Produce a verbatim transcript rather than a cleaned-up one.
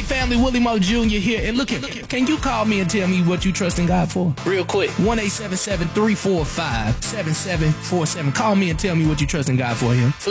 family, Willie Mo Junior here. And look, at, can you call me and tell me what you trust in God for? Real quick. one eight seven seven, three four five, seven seven four seven. Call me and tell me what you trust in God for here.